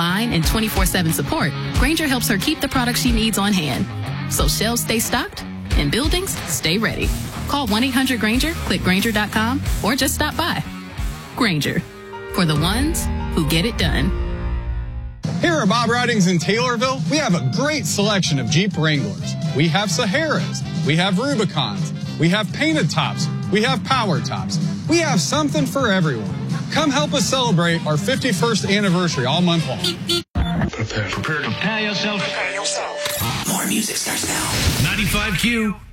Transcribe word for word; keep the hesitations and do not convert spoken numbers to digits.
line and twenty-four seven support, Grainger helps her keep the products she needs on hand. So shelves stay stocked and buildings stay ready. Call one eight hundred Grainger, click Grainger dot com, or just stop by. Grainger, for the ones who get it done. Here at Bob Ridings in Taylorville, we have a great selection of Jeep Wranglers. We have Saharas, we have Rubicons, we have painted tops, we have power tops. We have something for everyone. Come help us celebrate our fifty-first anniversary all month long. Prepare, prepare, prepare yourself. Prepare yourself. More music starts now. ninety-five Q.